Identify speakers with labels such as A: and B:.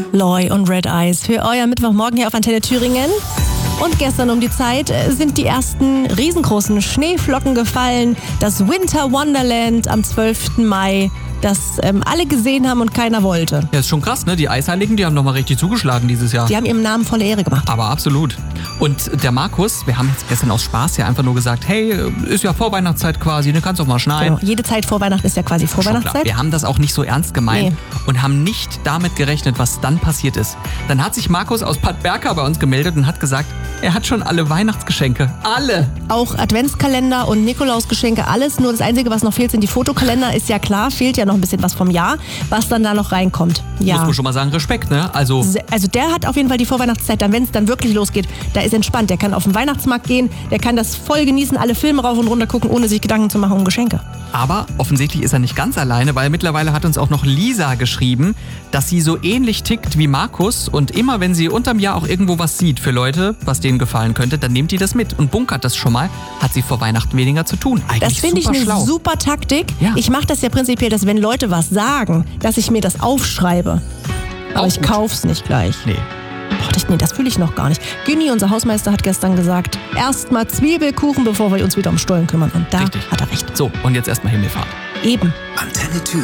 A: Loy und Red Eyes für euer Mittwochmorgen hier auf Antenne Thüringen. Und gestern um die Zeit sind die ersten riesengroßen Schneeflocken gefallen. Das Winter Wonderland am 12. Mai, das alle gesehen haben und keiner wollte.
B: Ja, ist schon krass, ne? Die Eisheiligen, die haben nochmal richtig zugeschlagen dieses Jahr.
A: Die haben ihrem Namen volle Ehre gemacht.
B: Aber absolut. Und der Markus, wir haben jetzt gestern aus Spaß ja einfach nur gesagt, hey, ist ja Vorweihnachtszeit quasi, ne, kannst auch mal schneien.
A: Genau. Jede Zeit vor Weihnachten ist ja quasi Vorweihnachtszeit.
B: Wir haben das auch nicht so ernst gemeint und haben nicht damit gerechnet, was dann passiert ist. Dann hat sich Markus aus Bad Berka bei uns gemeldet und hat gesagt, er hat schon alle Weihnachtsgeschenke. Alle!
A: Auch Adventskalender und Nikolausgeschenke, alles. Nur das Einzige, was noch fehlt, sind die Fotokalender. Ist ja klar, fehlt ja noch ein bisschen was vom Jahr, was dann da noch reinkommt. Ja.
B: Muss man schon mal sagen, Respekt, ne? Also
A: der hat auf jeden Fall die Vorweihnachtszeit, dann, wenn es dann wirklich losgeht, da ist entspannt. Der kann auf den Weihnachtsmarkt gehen, der kann das voll genießen, alle Filme rauf und runter gucken, ohne sich Gedanken zu machen um Geschenke.
B: Aber offensichtlich ist er nicht ganz alleine, weil mittlerweile hat uns auch noch Lisa geschrieben, dass sie so ähnlich tickt wie Markus und immer, wenn sie unterm Jahr auch irgendwo was sieht für Leute, was denen gefallen könnte, dann nimmt die das mit und bunkert das schon mal, hat sie vor Weihnachten weniger zu tun. Eigentlich
A: das finde ich eine
B: schlau.
A: Super Taktik.
B: Ja.
A: Ich mache das ja prinzipiell, dass wenn Leute was sagen, dass ich mir das aufschreibe. Aber ich kauf's nicht gleich.
B: Nee.
A: Nee, das fühle ich noch gar nicht. Günni, unser Hausmeister, hat gestern gesagt, erstmal Zwiebelkuchen, bevor wir uns wieder um Stollen kümmern. Und da
B: Richtig.
A: hat er recht.
B: So, und jetzt erstmal Himmelfahrt.
A: Eben.
C: Antenne Thüringen.